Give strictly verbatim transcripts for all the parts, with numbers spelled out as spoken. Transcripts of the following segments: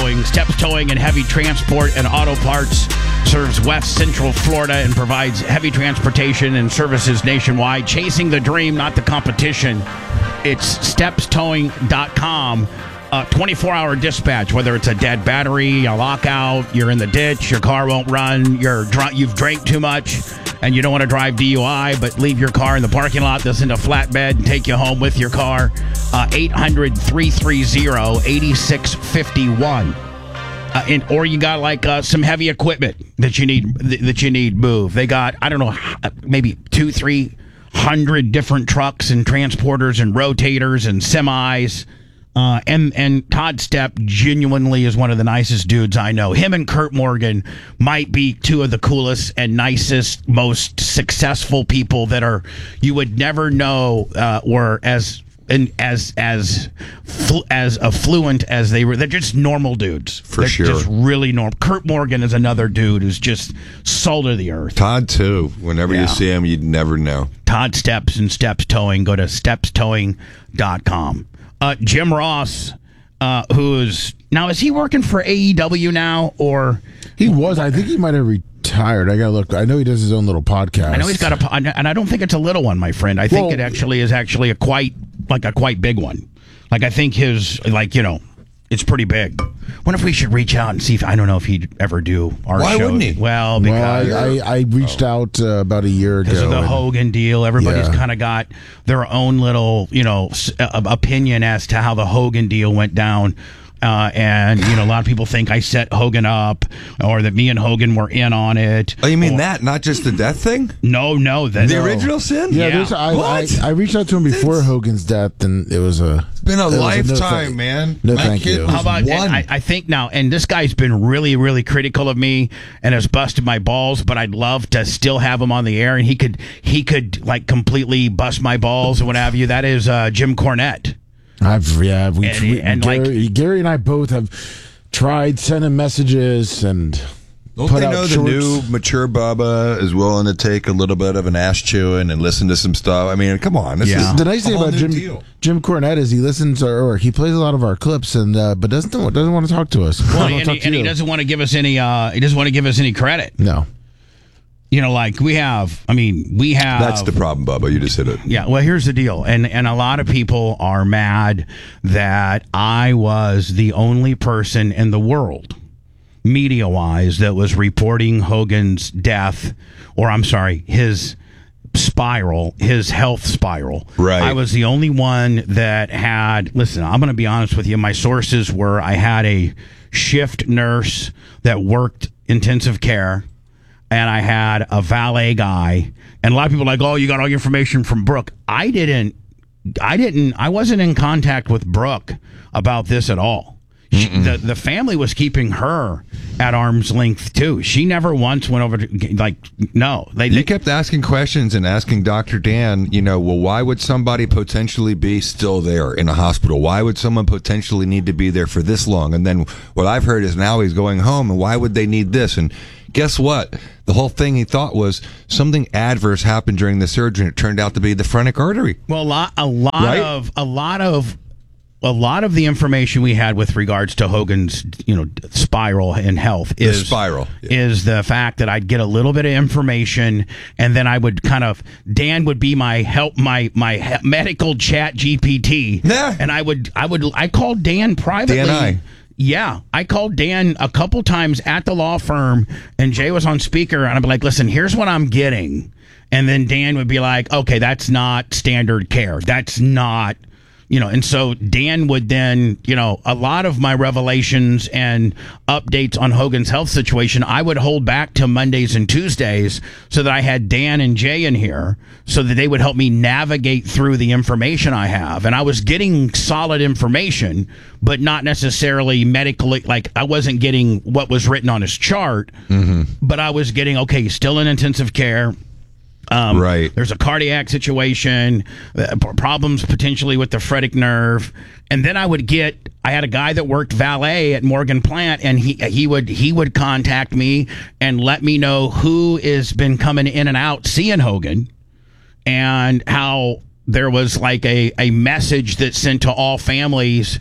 Towing. Steps Towing and Heavy Transport and Auto Parts serves West Central Florida and provides heavy transportation and services nationwide. Chasing the dream, not the competition. It's steps towing dot com. Uh, twenty-four hour dispatch, whether it's a dead battery, a lockout, you're in the ditch, your car won't run, you're drunk, you've drank too much, and you don't want to drive D U I, but leave your car in the parking lot that's in a flatbed and take you home with your car. Uh, eight hundred, three three zero, eight six five one. Uh, and, or you got like uh, some heavy equipment that you need that you need moved. They got, I don't know, maybe two, three hundred different trucks and transporters and rotators and semis. Uh, and and Todd Stepp genuinely is one of the nicest dudes I know. Him and Kurt Morgan might be two of the coolest and nicest, most successful people that are you would never know uh, were as and as as fl- as affluent as they were. They're just normal dudes. For They're sure. just really normal. Kurt Morgan is another dude who's just salt of the earth. Todd, too. Whenever Yeah. you see him, you'd never know. Todd Steps and Steps Towing. Go to steps towing dot com. Uh, Jim Ross, uh, who's now is he working for A E W now or He was. I think he might have retired. I gotta look. I know he does his own little podcast. I know he's got a and I don't think it's a little one, my friend. I think Well- it actually is actually a quite like a quite big one. Like I think his like you know it's pretty big. Wonder if we should reach out and see if I don't know if he'd ever do our Why show. wouldn't he? Well, Well, because I, I, I reached out uh, about a year ago. because of the and- Hogan deal. Everybody's Yeah. kind of got their own little, you know, s- uh, opinion as to how the Hogan deal went down. Uh, and, you know, a lot of people think I set Hogan up or that me and Hogan were in on it. Oh, you mean Or- that? Not just the death thing? No, no. That, The no. original sin? Yeah, Yeah. there's- I, I, What? I reached out to him before Hogan's death, and it was a. It's been a it was no lifetime, thank- man. No, My thank kid you. was How about one. I, I think now, and this guy's been really, really critical of me and has busted my balls, but I'd love to still have him on the air, and he could, he could like completely bust my balls or what have you. That is uh, Jim Cornette. I've yeah, we, And- we and, like- Gary, Gary and I both have tried sending messages and Don't put they out know the shorts. new mature Bubba is willing to take a little bit of an ass chewing and listen to some stuff? I mean, come on. This Yeah. is The nice a thing whole about new Jim deal. Jim Cornette is he listens or, or he plays a lot of our clips and uh, but doesn't doesn't want to talk to us. Well, Doesn't and, talk he, to and he you. doesn't want to give us any. Uh, he doesn't want to give us any credit. No. You know, like we have. I mean, we have. That's the problem, Bubba. You just hit it. Yeah. Well, here's the deal, and and a lot of people are mad that I was the only person in the world, media wise, that was reporting Hogan's death, or I'm sorry, his spiral, his health spiral. Right. I was the only one that had. Listen, I'm going to be honest with you. My sources were I had a shift nurse that worked intensive care. And I had a valet guy, and a lot of people are like, "Oh, you got all your information from Brooke." I didn't. I didn't. I wasn't in contact with Brooke about this at all. She, the the family was keeping her at arm's length too. She never once went over to like no. They, You they kept asking questions and asking Doctor Dan, you know, well, why would somebody potentially be still there in a hospital? Why would someone potentially need to be there for this long? And then what I've heard is now he's going home, and why would they need this? And guess what? The whole thing he thought was something adverse happened during the surgery, and it turned out to be the phrenic artery. well, a lot, a lot Right? of a lot of. A lot of the information we had with regards to Hogan's, you know, spiral in health is spiral, yeah. is the fact that I'd get a little bit of information, and then I would kind of Dan would be my help, my my he- medical chat G P T, Yeah. and I would I would I called Dan privately. Dan I. Yeah, I called Dan a couple times at the law firm, and Jay was on speaker, and I'd be like, "Listen, here's what I'm getting," and then Dan would be like, "Okay, that's not standard care. That's not." You know, and so Dan would then, you know, a lot of my revelations and updates on Hogan's health situation, I would hold back to Mondays and Tuesdays so that I had Dan and Jay in here so that they would help me navigate through the information I have. And I was getting solid information, but not necessarily medically, like I wasn't getting what was written on his chart, mm-hmm. but I was getting, okay, he's still in intensive care. Um, Right. There's a cardiac situation, uh, p- problems potentially with the phrenic nerve, and then I would get. I had a guy that worked valet at Morgan Plant, and he he would he would contact me and let me know who has been coming in and out seeing Hogan, and how there was like a a message that sent to all families.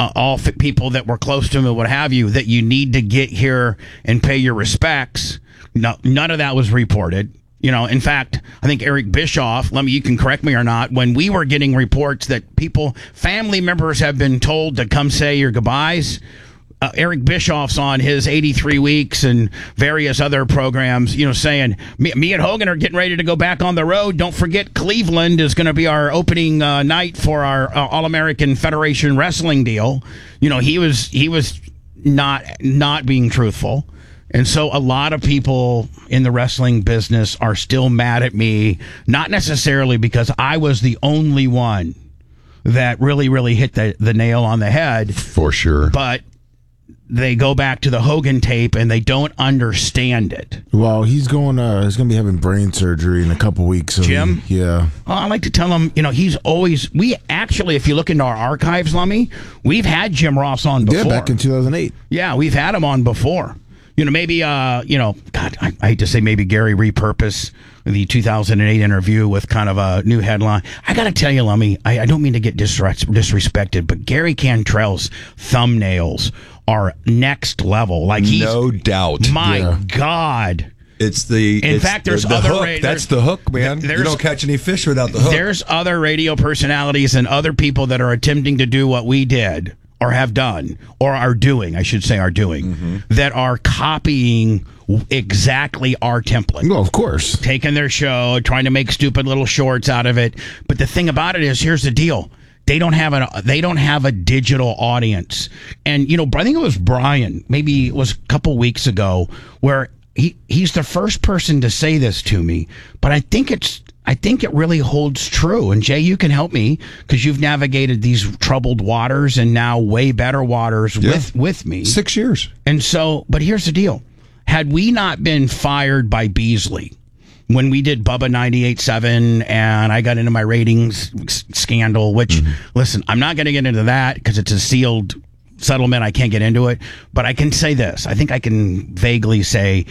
uh, all f- people that were close to him and what have you, that you need to get here and pay your respects. No, none of that was reported. You know, in fact, I think Eric Bischoff, let me, you can correct me or not, when we were getting reports that people, family members have been told to come say your goodbyes, uh, Eric Bischoff's on his eighty-three weeks and various other programs, you know, saying, me, me and Hogan are getting ready to go back on the road. Don't forget, Cleveland is going to be our opening uh, night for our uh, All-American Federation Wrestling deal. You know, he was, he was not, not being truthful. And so a lot of people in the wrestling business are still mad at me, not necessarily because I was the only one that really, really hit the, the nail on the head. For sure. But they go back to the Hogan tape and they don't understand it. Well, he's going. Uh, he's going to be having brain surgery in a couple weeks. So Jim? He, yeah. Well, I like to tell him, you know, he's always, we actually, if you look into our archives, Lummy, we've had Jim Ross on before. Yeah, back in two thousand eight. Yeah, we've had him on before. You know, maybe, uh, you know, God, I, I hate to say maybe Gary repurpose the two thousand eight interview with kind of a new headline. I got to tell you, Lummy, I, I don't mean to get disres- disrespected, but Gary Cantrell's thumbnails are next level. Like he's, no doubt. My Yeah. God. It's the. In it's fact, there's the, the other hook. ra- That's there's- the hook, man. there's- You don't catch any fish without the hook. There's other radio personalities and other people that are attempting to do what we did or have done or are doing, I should say are doing, Mm-hmm. that are copying exactly our template. Well, of course. Taking their show, trying to make stupid little shorts out of it. But the thing about it is, here's the deal. They don't have a they don't have a digital audience. And you know, I think it was Brian, maybe it was a couple weeks ago, where he he's the first person to say this to me, but I think it's I think it really holds true. And Jay, you can help me because you've navigated these troubled waters and now way better waters Yeah. with with me. Six years. And so, but here's the deal. Had we not been fired by Beasley when we did Bubba ninety-eight point seven and I got into my ratings s- scandal, which, Mm-hmm. listen, I'm not going to get into that because it's a sealed settlement. I can't get into it. But I can say this. I think I can vaguely say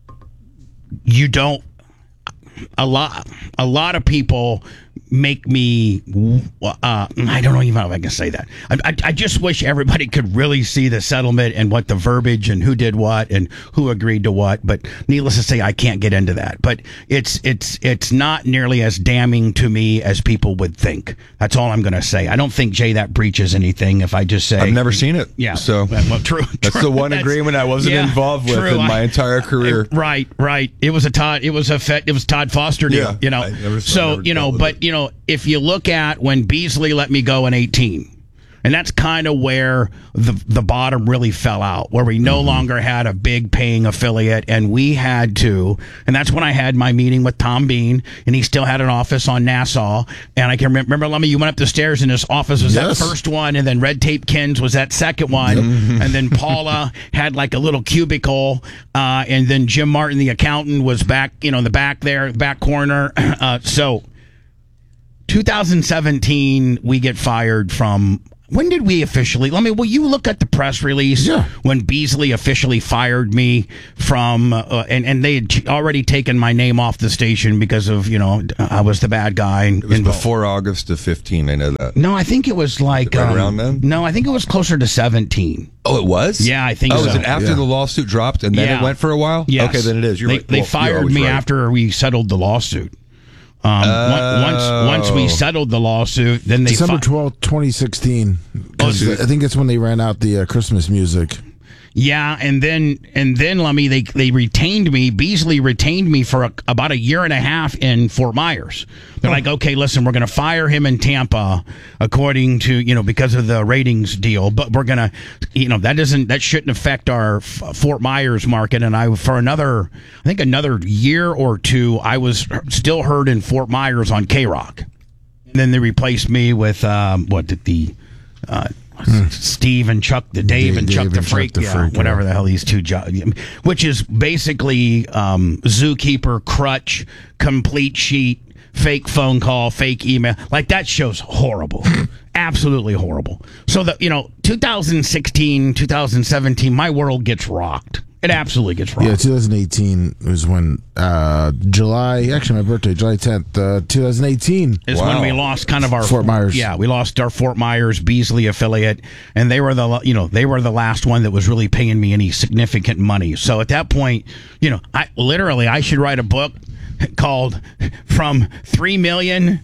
you don't. A lot, a lot of people make me. Uh, I don't know even know if I can say that. I, I, I just wish everybody could really see the settlement and what the verbiage and who did what and who agreed to what. But needless to say, I can't get into that. But it's it's it's not nearly as damning to me as people would think. That's all I'm going to say. I don't think Jay that breaches anything. If I just say I've never seen it. yeah, So well, well, true. that's true. the one That's- agreement I wasn't yeah, involved with true. in my I- entire career. Right, right. It was a Todd. It was a Fe- it was Todd Foster deal. Yeah, you know. I never saw- so never you know, dealt with but it. you know, if you look at when Beasley let me go in eighteen, and that's kind of where the the bottom really fell out, where we no Mm-hmm. longer had a big paying affiliate, and we had to, and that's when I had my meeting with Tom Bean, and he still had an office on Nassau, and I can remember, remember, Lummy, you went up the stairs, and his office was Yes. that first one, and then Red Tape Kins was that second one, and then Paula had like a little cubicle, uh, and then Jim Martin, the accountant, was back, you know, in the back there, back corner. Uh, so, two thousand seventeen, we get fired from. When did we officially? Let me. Will you look at the press release Yeah. when Beasley officially fired me from, uh, and and they had already taken my name off the station because of, you know, I was the bad guy. And, It was and- before August of fifteen. I know that. No, I think it was like Right um, around then? No, I think it was closer to seventeen. Oh, it was? Yeah, I think oh, so. was it after Yeah. the lawsuit dropped and then Yeah. it went for a while? Yes. Okay, then it is. You're they, right. They Well, you're fired always me right. after we settled the lawsuit. Um, on- once once we Oh. settled the lawsuit, then they December fi- twelfth, twenty sixteen. 'Cause Oh, I think that's when they ran out the uh, Christmas music. Yeah, and then and then let me they they retained me. Beasley retained me for a, about a year and a half in Fort Myers. They're like, okay, listen, we're going to fire him in Tampa, according to, you know, because of the ratings deal. But we're going to, you know, that doesn't that shouldn't affect our F- Fort Myers market. And I for another, I think another year or two, I was still heard in Fort Myers on K Rock. And then they replaced me with um, what did the. Uh, Steve and Chuck, the Dave, Dave- and Chuck Dave the and Chuck Freak, the yeah, Freak, whatever yeah. the hell these two jobs, which is basically um, Zookeeper, Crutch, Complete Sheet, fake phone call, fake email. Like that show's horrible, absolutely horrible. So the you know, two thousand sixteen, two thousand seventeen, my world gets rocked. It absolutely gets wrong. Yeah, twenty eighteen was when uh, July. Actually, my birthday, July tenth, uh, twenty eighteen. Is Wow. when we lost kind of our Fort Myers. Yeah, we lost our Fort Myers Beasley affiliate, and they were the you know they were the last one that was really paying me any significant money. So at that point, you know, I literally I should write a book called "From Three Million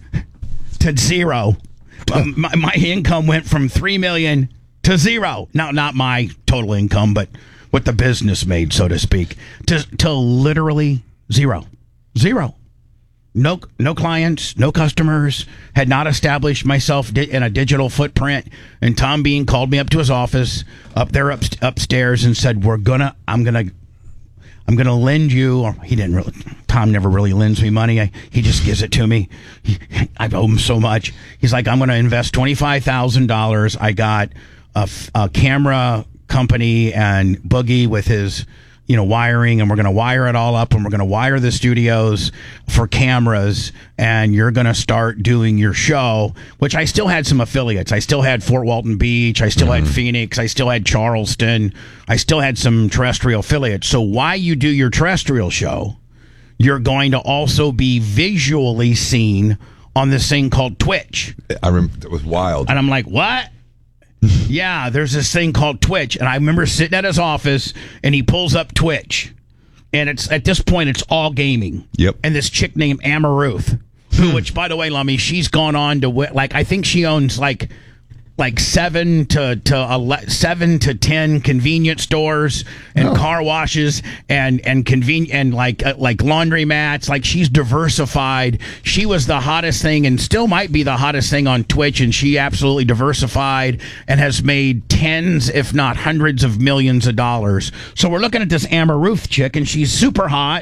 to Zero." um, my, my income went from three million to zero. Now, not my total income, but what the business made, so to speak, to to literally zero, zero. No, no clients, no customers. Had not established myself di- in a digital footprint. And Tom Bean called me up to his office up there up, upstairs and said, "We're gonna, I'm gonna, I'm gonna lend you." Or he didn't really. Tom never really lends me money. I, he just gives it to me. He, I owe him so much. He's like, "I'm gonna invest twenty five thousand dollars. I got a, f- a camera company and Boogie with his." you know, wiring, and we're going to wire it all up, and we're going to wire the studios for cameras, and you're going to start doing your show, which I still had some affiliates. I still had Fort Walton Beach. I still mm-hmm. had Phoenix. I still had Charleston. I still had some terrestrial affiliates. So while you do your terrestrial show, you're going to also be visually seen on this thing called Twitch. I remember it was wild. And I'm like, what? Yeah, there's this thing called Twitch, and I remember sitting at his office, and he pulls up Twitch, and it's at this point it's all gaming. Yep. And this chick named Amaruth, who, which by the way, Lummy, she's gone on to wi- like I think she owns like like seven to to ele- seven to ten convenience stores and Oh. car washes and and conven- and like uh, like laundry mats. Like she's diversified. She was the hottest thing and still might be the hottest thing on Twitch, and she absolutely diversified and has made tens, if not hundreds of millions of dollars. So we're looking at this Amaruth chick, and she's super hot.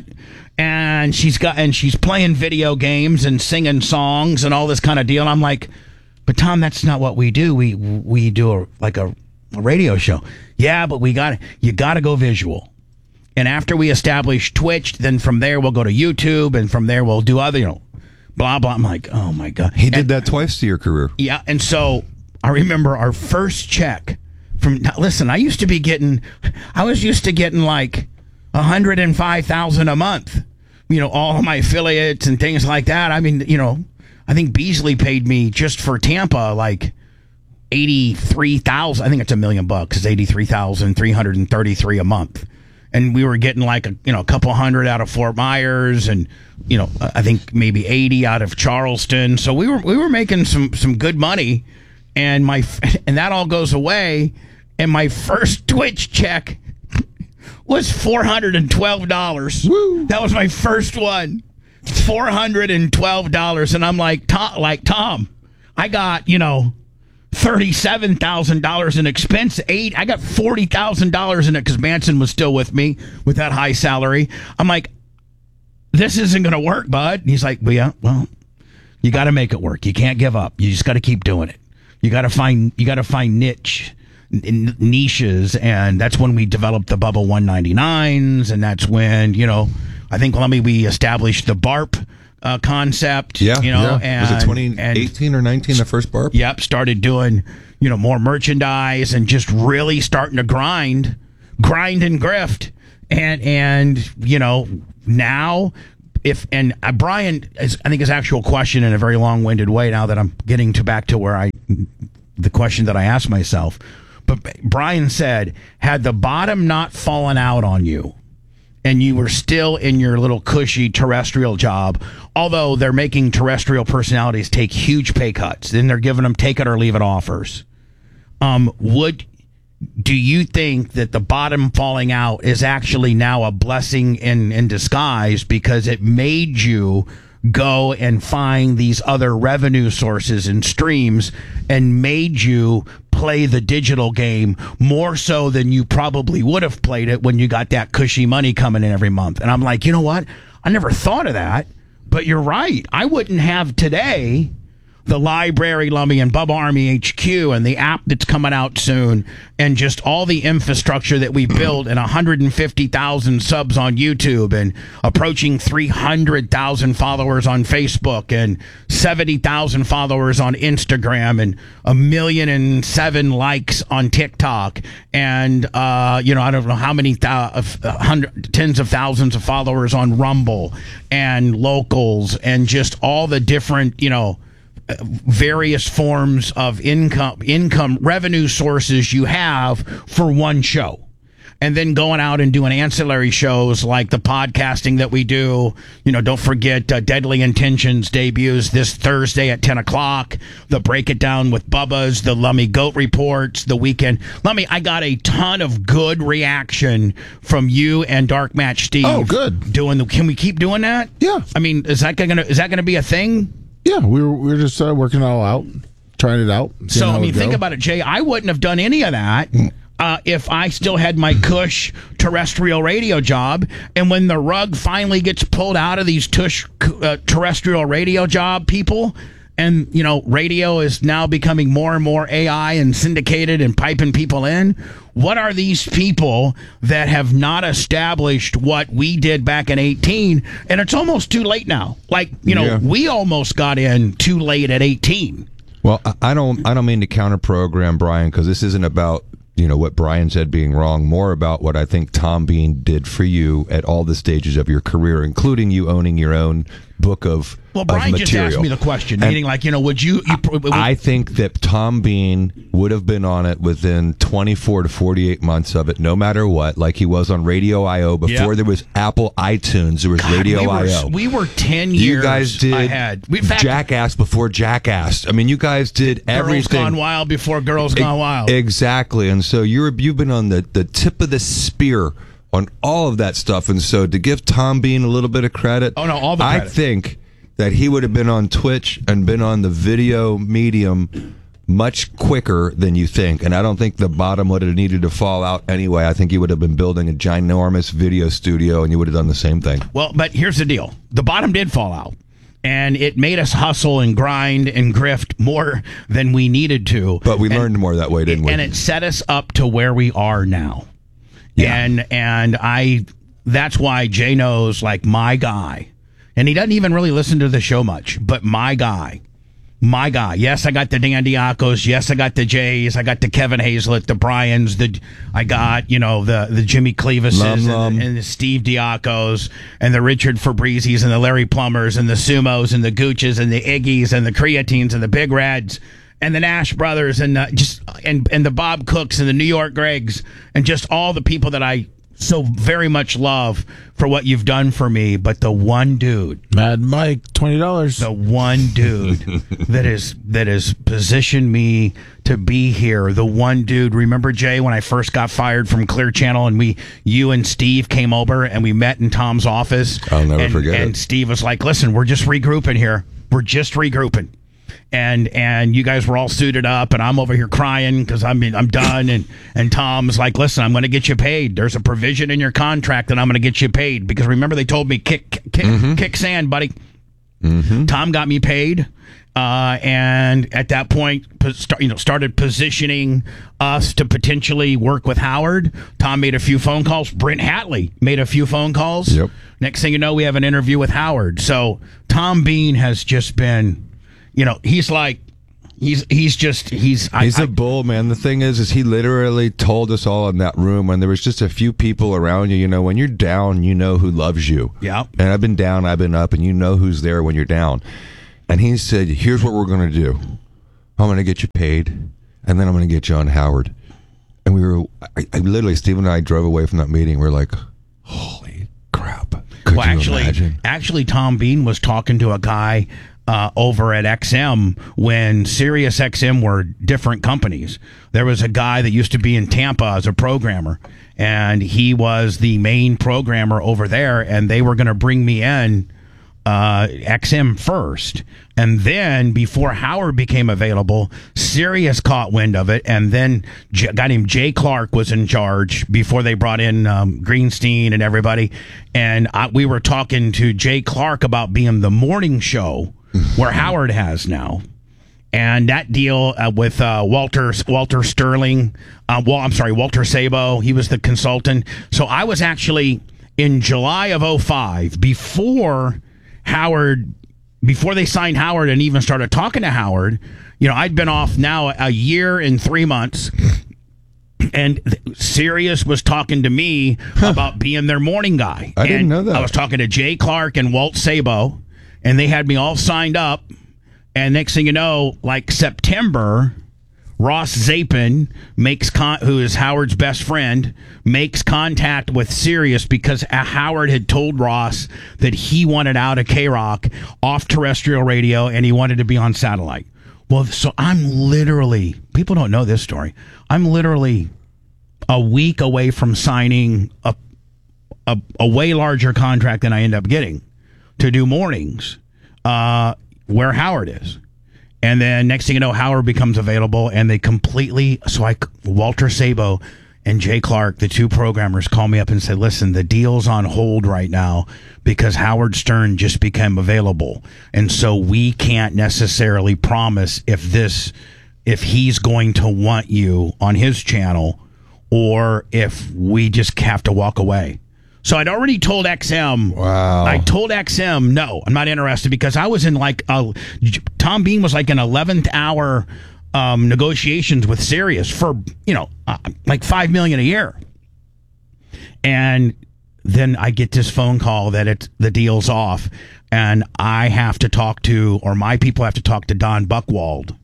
And she's got and she's playing video games and singing songs and all this kind of deal. And I'm like, but Tom, that's not what we do. We we do a, like a, a radio show. Yeah, but we got you got to go visual. And after we establish Twitch, then from there we'll go to YouTube, and from there we'll do other, you know, blah blah. I'm like, oh my god, He did and, that twice to your career. yeah. And so I remember our first check from. Now, listen, I used to be getting, I was used to getting like a hundred and five thousand a month. You know, all of my affiliates and things like that. I mean, you know. I think Beasley paid me just for Tampa like eighty-three thousand. I think it's a million bucks. It's eighty-three thousand three hundred thirty-three a month. And we were getting like a, you know, a couple hundred out of Fort Myers, and you know, I think maybe eighty out of Charleston. So we were we were making some some good money, and my and that all goes away, and my first Twitch check was four hundred twelve dollars. Woo. That was my first one. four hundred twelve dollars, and I'm like, Tom, like Tom, I got, you know, thirty-seven thousand dollars in expense. Eight, I got forty thousand dollars in it because Manson was still with me with that high salary. I'm like, this isn't going to work, bud. And he's like, well, yeah, well, you got to make it work. You can't give up. You just got to keep doing it. You got to find, you got to find niche. In niches, and that's when we developed the Bubba one ninety-nines, and that's when, you know, I think let me we established the B A R P uh, concept. Yeah, you know, yeah. and Was it twenty eighteen or nineteen the first B A R P? Yep, started doing, you know, more merchandise and just really starting to grind, grind and grift, and and you know now. If and uh, Brian, is, I think his actual question in a very long-winded way. Now that I'm getting to back to where I, the question that I asked myself. But Brian said, had the bottom not fallen out on you and you were still in your little cushy terrestrial job, although they're making terrestrial personalities take huge pay cuts, then they're giving them take it or leave it offers. Um, would do you think that the bottom falling out is actually now a blessing in, in disguise because it made you go and find these other revenue sources and streams and made you play the digital game more so than you probably would have played it when you got that cushy money coming in every month? And I'm like, you know what? I never thought of that, but you're right. I wouldn't have today the library, Lummy, and Bubba Army H Q, and the app that's coming out soon, and just all the infrastructure that we build, and one hundred fifty thousand subs on YouTube, and approaching three hundred thousand followers on Facebook, and seventy thousand followers on Instagram, and a million and seven likes on TikTok, and uh, you know, I don't know how many thou- of, uh, hundred, tens of thousands of followers on Rumble, and locals, and just all the different, you know, various forms of income, income revenue sources you have for one show. And then going out and doing ancillary shows like the podcasting that we do. You know, don't forget uh, Deadly Intentions debuts this Thursday at ten o'clock. The Break It Down with Bubba's, the Lummy Goat Reports, the weekend. Lummy, I got a ton of good reaction from you and Dark Match Steve. Oh, good. Doing the, can we keep doing that? Yeah. I mean, is that gonna is that gonna be a thing? Yeah, we were we were just uh, working it all out, trying it out. So I mean, think about it, Jay. I wouldn't have done any of that uh, if I still had my cush terrestrial radio job. And when the rug finally gets pulled out of these tush uh, terrestrial radio job people, and you know, radio is now becoming more and more A I and syndicated and piping people in. What are these people that have not established what we did back in eighteen? And it's almost too late now. Like, you know, Yeah. we almost got in too late at eighteen. Well, I- I don't. I don't mean to counter program Brian, because this isn't about, you know, what Brian said being wrong. More about what I think Tom Bean did for you at all the stages of your career, including you owning your own book of Well, of Brian just material. asked me the question, And meaning like, you know, would you? you would, I think that Tom Bean would have been on it within twenty-four to forty-eight months of it, no matter what, like he was on Radio I O. Before Yep. there was Apple iTunes, there was God, Radio we were, I O. We were ten years You guys did ahead. We, in fact, Jackass before Jackass. I mean, you guys did Girls everything. Gone Wild before Girls Gone Wild. Exactly. And so you're you've been on the, the tip of the spear on all of that stuff. And so to give Tom Bean a little bit of credit, Oh, no, all the I credit. think that he would have been on Twitch and been on the video medium much quicker than you think. And I don't think the bottom would have needed to fall out anyway. I think you would have been building a ginormous video studio and you would have done the same thing. Well, but here's the deal. The bottom did fall out. And it made us hustle and grind and grift more than we needed to. But we And- learned more that way, didn't we? And it set us up to where we are now. Yeah. And and I that's why Jay knows, like, my guy. And he doesn't even really listen to the show much, but my guy. My guy. Yes, I got the Dan Diacos. Yes, I got the Jays. I got the Kevin Hazlett, the Bryans. The I got, you know, the the Jimmy Clevises Lum, and, lum. the, and the Steve Diacos and the Richard Fabrizis and the Larry Plumbers and the Sumos and the Gooches and the Iggies and the Creatines and the Big Reds and the Nash brothers and uh, just and and the Bob Cooks and the New York Gregs and just all the people that I so very much love for what you've done for me. But the one dude, Mad Mike, twenty dollars. the one dude that is that has positioned me to be here. The one dude. Remember, Jay, when I first got fired from Clear Channel, and we, you and Steve came over and we met in Tom's office. I'll never and, forget And it. Steve was like, "Listen, we're just regrouping here. We're just regrouping." And and you guys were all suited up, and I'm over here crying because I'm I'm done. And and Tom's like, "Listen, I'm going to get you paid. There's a provision in your contract that I'm going to get you paid because remember they told me kick kick Mm-hmm. kick sand, buddy." Tom got me paid, uh, and at that point, po- start, you know, started positioning us to potentially work with Howard. Tom made a few phone calls. Brent Hatley made a few phone calls. Yep. Next thing you know, we have an interview with Howard. So Tom Bean has just been, you know, he's like, he's he's just he's He's I, a bull, man. The thing is, is he literally told us all in that room when there was just a few people around you. You know, when you're down, you know who loves you. Yeah. And I've been down, I've been up, and you know who's there when you're down. And he said, "Here's what we're going to do. I'm going to get you paid, and then I'm going to get you on Howard." And we were, I, I literally, Steve and I drove away from that meeting. We are like, "Holy crap!" Could well, you actually, imagine? actually, Tom Bean was talking to a guy uh, over at X M when Sirius X M were different companies. There was a guy that used to be in Tampa as a programmer, and he was the main programmer over there, and they were going to bring me in uh, X M first. And then before Howard became available, Sirius caught wind of it. And then J- a guy named Jay Clark was in charge before they brought in um, Greenstein and everybody. And I, we were talking to Jay Clark about being the morning show where Howard has now. And that deal uh, with uh, Walter Walter Sterling, uh, well, I'm sorry, Walter Sabo, he was the consultant. So I was actually in July of oh five, before Howard, before they signed Howard and even started talking to Howard, you know, I'd been off now a year and three months. And Sirius was talking to me huh. about being their morning guy. I and didn't know that. I was talking to Jay Clark and Walt Sabo, and they had me all signed up. And next thing you know, like September, Ross Zapin makes con- who is Howard's best friend, makes contact with Sirius because Howard had told Ross that he wanted out of K-Rock off terrestrial radio and he wanted to be on satellite. Well, so I'm literally, people don't know this story, I'm literally a week away from signing a, a, a way larger contract than I end up getting to do mornings. Uh, where Howard is. And then next thing you know, Howard becomes available and they completely, so I, Walter Sabo and Jay Clark, the two programmers, call me up and said, listen, the deal's on hold right now because Howard Stern just became available. And so we can't necessarily promise if this, if he's going to want you on his channel or if we just have to walk away. So I'd already told X M. Wow. I told X M, no, I'm not interested because I was in like, a, Tom Bean was like an eleventh hour um, negotiations with Sirius for, you know, uh, like five million dollars a year. And then I get this phone call that it's, the deal's off and I have to talk to, or my people have to talk to Don Buchwald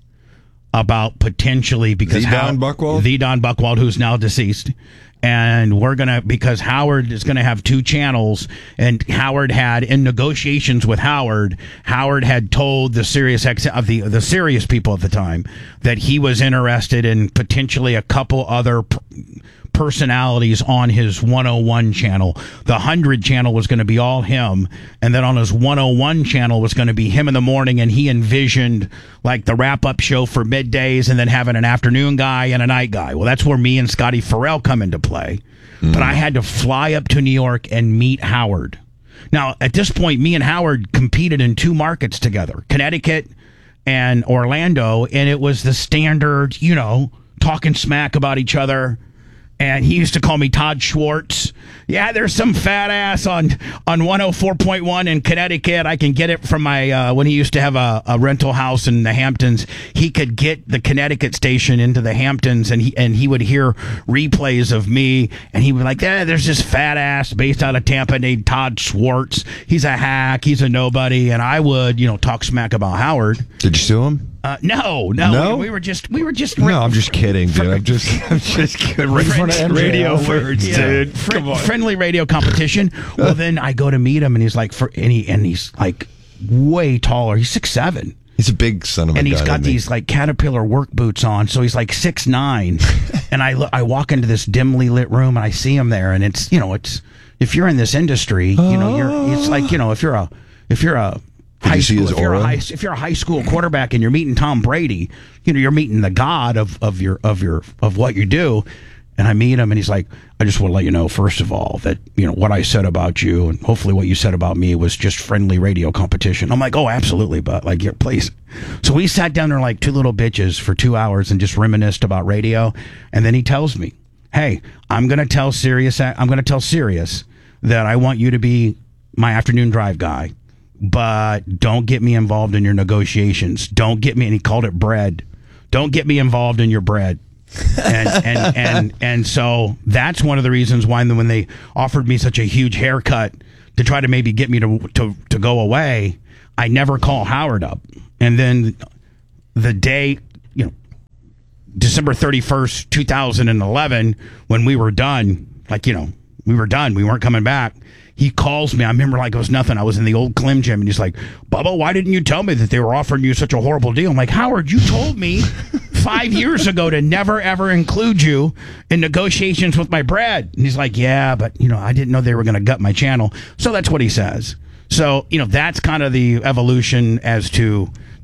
about potentially because the how, Don Buchwald? The Don Buchwald, who's now deceased. And we're going to, because Howard is going to have two channels, and Howard had, in negotiations with Howard, Howard had told the Sirius X, of the, the Sirius people at the time that he was interested in potentially a couple other p- personalities on his one oh one channel. The one hundred channel was going to be all him, and then on his one oh one channel was going to be him in the morning, and he envisioned like the wrap-up show for middays and then having an afternoon guy and a night guy. Well, that's where me and Scotty Farrell come into play. Mm. But I had to fly up to New York and meet Howard. Now, at this point, me and Howard competed in two markets together, Connecticut and Orlando, and it was the standard, you know, talking smack about each other. And he used to call me Todd Schwartz. Yeah, there's some fat ass on, on one oh four point one in Connecticut. I can get it from my, uh, when he used to have a, a rental house in the Hamptons, he could get the Connecticut station into the Hamptons and he, and he would hear replays of me and he would be like, yeah, there's this fat ass based out of Tampa named Todd Schwartz. He's a hack. He's a nobody. And I would, you know, talk smack about Howard. Did you sue him? Uh, no, no, no? We, we were just, we were just. No, I'm just kidding, dude. I'm just, I'm just kidding. Radio words, yeah. dude. Fr- Come on. Friendly radio competition. Well, then I go to meet him, and he's like, for and he and he's like way taller. He's six seven. He's a big son of a gun. And he's got these me. like Caterpillar work boots on, so he's like six nine. And I look, I walk into this dimly lit room, and I see him there, and it's you know, it's if you're in this industry, you know, you're it's like you know, if you're a if you're a high you see school, his if you're, a aura? high, if you're a high school quarterback and you're meeting Tom Brady, you know you're meeting the god of, of your of your of what you do. And I meet him, and he's like, I just want to let you know, first of all, that you know what I said about you, and hopefully what you said about me was just friendly radio competition. I'm like, oh, absolutely, but like, yeah, please. So we sat down there like two little bitches for two hours and just reminisced about radio. And then he tells me, hey, I'm gonna tell Sirius, I'm gonna tell Sirius that I want you to be my afternoon drive guy. But don't get me involved in your negotiations. Don't get me, and he called it bread. Don't get me involved in your bread. and, and and and so that's one of the reasons why when they offered me such a huge haircut to try to maybe get me to to, to go away, I never call Howard up. And then the day, you know, December thirty-first, two thousand eleven, when we were done, like, you know, we were done. We weren't coming back. He calls me. I remember like it was nothing. I was in the old Clem gym, and he's like, Bubba, why didn't you tell me that they were offering you such a horrible deal? I'm like, Howard, you told me five years ago to never, ever include you in negotiations with my bread. And he's like, yeah, but, you know, I didn't know they were going to gut my channel. So that's what he says. So, you know, that's kind of the evolution as to, you know,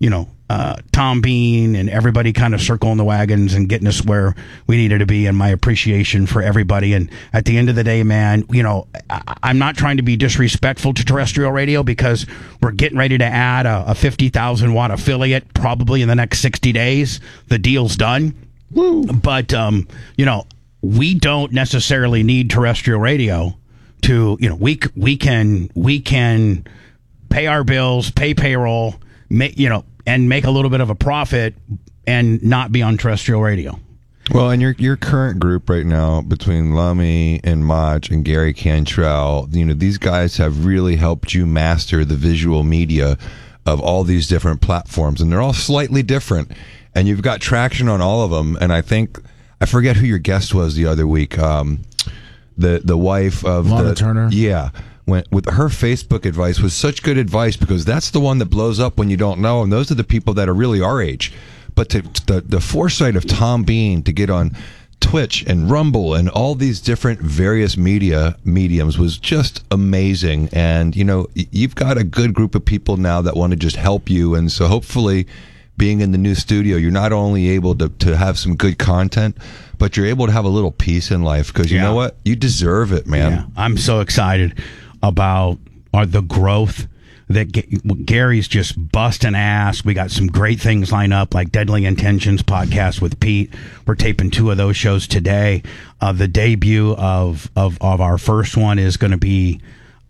uh, Tom Bean and everybody kind of circling the wagons and getting us where we needed to be, and my appreciation for everybody. And at the end of the day, man, you know, I, I'm not trying to be disrespectful to terrestrial radio because we're getting ready to add a, a fifty thousand watt affiliate probably in the next sixty days. The deal's done. Woo. But, um, you know, we don't necessarily need terrestrial radio to, you know, we, we can, we can pay our bills, pay payroll, make, you know, and make a little bit of a profit and not be on terrestrial radio. Well, and your your current group right now between Lummy and Mach and Gary Cantrell, you know, these guys have really helped you master the visual media of all these different platforms, and they're all slightly different, and you've got traction on all of them. And I think I forget who your guest was the other week, um, the the wife of Lana the, Turner. Yeah. Went with her Facebook advice was such good advice because that's the one that blows up when you don't know, and those are the people that are really our age. But to, to the the foresight of Tom Bean to get on Twitch and Rumble and all these different various media mediums was just amazing. And you know, you've got a good group of people now that want to just help you, and so hopefully, being in the new studio, you're not only able to to have some good content, but you're able to have a little peace in life because you Yeah. know what, you deserve it, man. Yeah, I'm so excited about uh, the growth that G- Gary's just busting ass. We got some great things lined up, like Deadly Intentions podcast with Pete. We're taping two of those shows today. Uh, the debut of, of, of our first one is going to be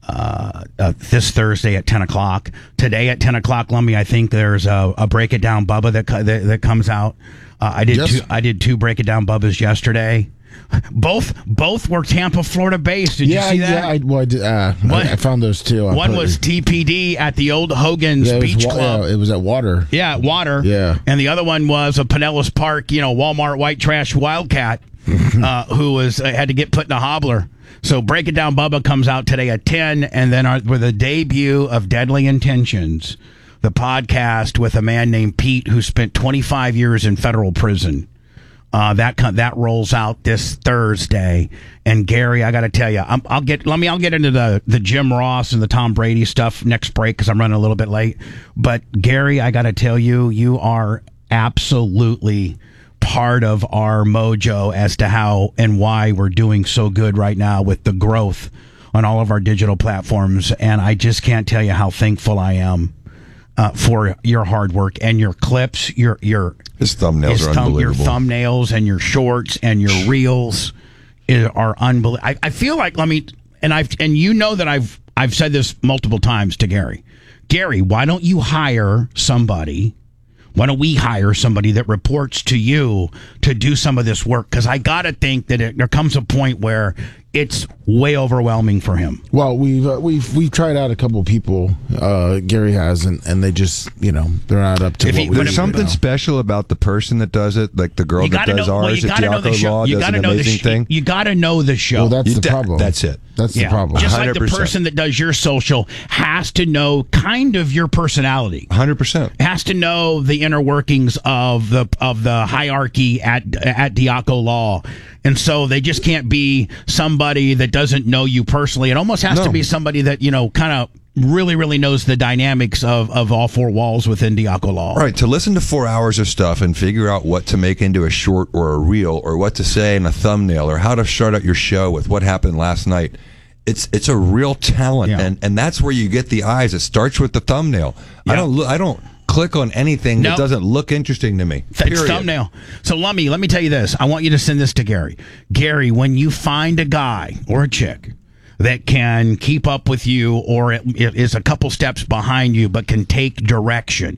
uh, uh, this Thursday at ten o'clock. Today at ten o'clock, Lummy, I think there's a, a Break It Down Bubba that, co- that, that comes out. Uh, I did Yes. two, I did two Break It Down Bubbas yesterday. Both both were Tampa, Florida based. Did yeah, you see that? yeah. I, well, I, did, uh, What? I, I found those too. I One put- was T P D at the old Hogan's yeah, it was Beach wa- Club. Yeah, it was at Water. Yeah, Water. Yeah. And the other one was a Pinellas Park, you know, Walmart white trash Wildcat, uh, who was uh, had to get put in a hobbler. So Break It Down Bubba comes out today at ten, and then our, with the debut of Deadly Intentions, the podcast with a man named Pete who spent twenty-five years in federal prison. Uh, that co- that rolls out this Thursday, and Gary, I got to tell you, I'm, I'll get. Let me. I'll get into the the Jim Ross and the Tom Brady stuff next break because I'm running a little bit late. But Gary, I got to tell you, you are absolutely part of our mojo as to how and why we're doing so good right now with the growth on all of our digital platforms, and I just can't tell you how thankful I am uh, for your hard work and your clips, your your. His thumbnails His are thumb- your unbelievable. thumbnails and your shorts and your reels i- are unbelievable. I, I feel like, let me, and I've, and you know that I've, I've said this multiple times to Gary. Gary, why don't you hire somebody? Why don't we hire somebody that reports to you to do some of this work? Because I got to think that it, there comes a point where it's way overwhelming for him. Well, we've uh, we've we've tried out a couple of people. Uh, Gary has, and, and they just you know they're not up to If what he- we but There's if- something know. special about the person that does it, like the girl You that got to does know. Well, ours you at got to know the Diaco show. Law You does got to an know the amazing sh- thing. You got to know the show. Well, that's You the da- problem. that's it. That's the Yeah. problem. Just like one hundred the percent. person that does your social has to know kind of your personality. one hundred percent. Has to know the inner workings of the of the hierarchy at at Diaco Law, and so they just can't be somebody that doesn't know you personally. It almost has No. to be somebody that you know kind of really really knows the dynamics of, of all four walls within Diaco Law. Right, to listen to four hours of stuff and figure out what to make into a short or a reel or what to say in a thumbnail or how to start out your show with what happened last night. It's it's a real talent, Yeah. and, and that's where you get the eyes. It starts with the thumbnail. I Yeah. don't lo- I don't click on anything No. that doesn't look interesting to me. It's Period. thumbnail. So, Lummy, let me tell you this. I want you to send this to Gary. Gary, when you find a guy or a chick that can keep up with you or it, it is a couple steps behind you but can take direction,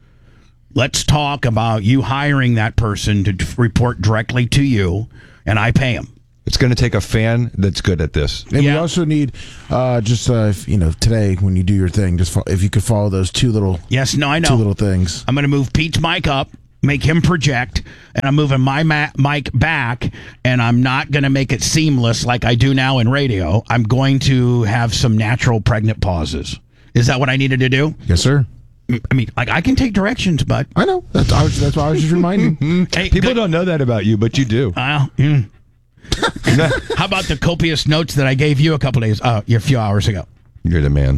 let's talk about you hiring that person to d- report directly to you, and I pay him. It's going to take a fan that's good at this. And we Yeah. also need uh, just uh, if, you know today when you do your thing, just fo- if you could follow those two little Yes, no, I know. two little things. I'm going to move Pete's mic up, make him project, and I'm moving my ma- mic back, and I'm not going to make it seamless like I do now in radio. I'm going to have some natural pregnant pauses. Is that what I needed to do? Yes, sir. I mean, like I can take directions, but I know. That's I was, that's why I was just reminding. hey, People good- don't know that about you, but you do. Well, mm. How about the copious notes that I gave you a couple days, uh, a few hours ago? You're the man.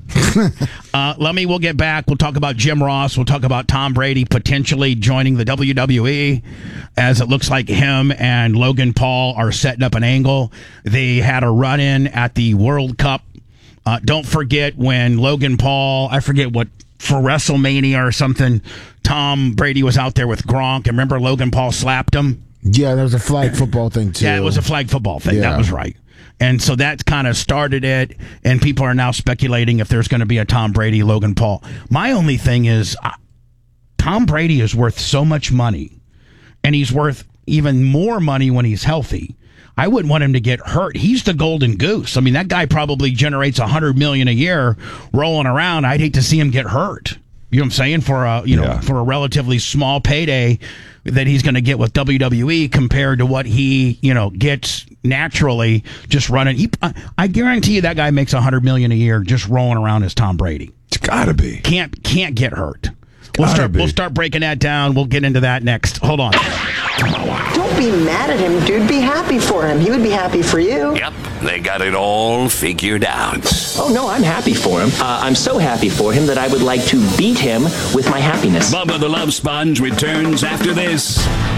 uh, let me, we'll get back. We'll talk about Jim Ross. We'll talk about Tom Brady potentially joining the W W E, as it looks like him and Logan Paul are setting up an angle. They had a run-in at the World Cup. Uh, don't forget when Logan Paul, I forget what, for WrestleMania or something, Tom Brady was out there with Gronk. And remember Logan Paul slapped him? Yeah, there was a flag football thing, too. Yeah, it was a flag football thing. Yeah. That was right. And so that kind of started it, and people are now speculating if there's going to be a Tom Brady, Logan Paul. My only thing is, uh, Tom Brady is worth so much money, and he's worth even more money when he's healthy. I wouldn't want him to get hurt. He's the golden goose. I mean, that guy probably generates one hundred million dollars a year rolling around. I'd hate to see him get hurt. You know what I'm saying? For a, you know, Yeah. for a relatively small payday that he's going to get with W W E compared to what he, you know, gets naturally just running. He, I, I guarantee you that guy makes one hundred million dollars a year just rolling around as Tom Brady. It's got to be. Can't can't get hurt. We'll gotta start be. we'll start breaking that down. We'll get into that next. Hold on. Don't be mad at him, dude. Be happy for him. He would be happy for you. Yep, they got it all figured out. Oh, no, I'm happy for him. Uh, I'm so happy for him that I would like to beat him with my happiness. Bubba the Love Sponge returns after this.